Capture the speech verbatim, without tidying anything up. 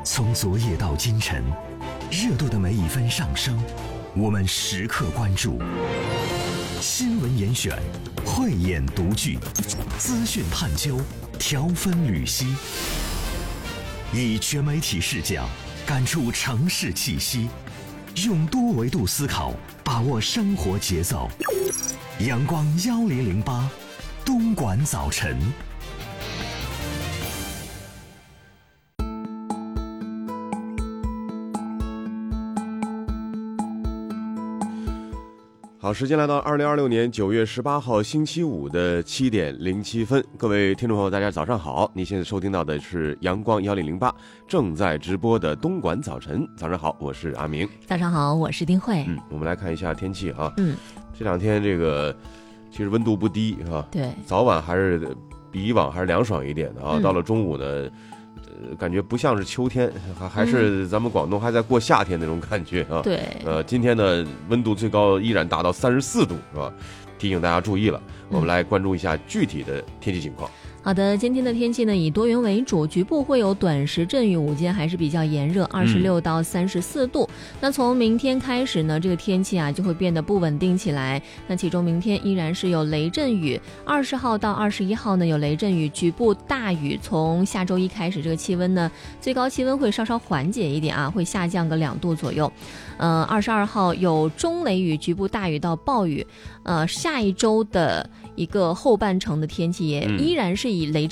从昨夜到今晨，热度的每一分上升，我们时刻关注。新闻严选，慧眼独具，资讯探究，条分缕析，以全媒体视角感触城市气息，用多维度思考把握生活节奏。阳光一零零八，东莞早晨。 好，时间来到二零二六年九月十八号星期五的七点零七分，各位听众朋友，大家早上好！你现在收听到的是阳光一零零八正在直播的东莞早晨。早上好，我是阿明。 早上好，我是丁慧。 嗯，我们来看一下天气啊。 嗯， 这两天这个其实温度不低啊， 对， 早晚还是比以往还是凉爽一点的啊。 嗯、 到了中午呢。呃，感觉不像是秋天，还还是咱们广东还在过夏天那种感觉啊。 对， 呃，今天的温度最高依然达到三十四度，是吧？提醒大家注意了，我们来关注一下具体的天气情况。 好的，今天的天气呢以多云为主，局部会有短时阵雨，午间还是比较炎热，二十六到三十四度、嗯。那从明天开始呢，这个天气啊就会变得不稳定起来。那其中明天依然是有雷阵雨，二十号到二十一号呢有雷阵雨，局部大雨。从下周一开始，这个气温呢最高气温会稍稍缓解一点啊，会下降个两度左右。呃，二十二号有中雷雨，局部大雨到暴雨。呃，下一周的一个后半程的天气也依然是以雷阵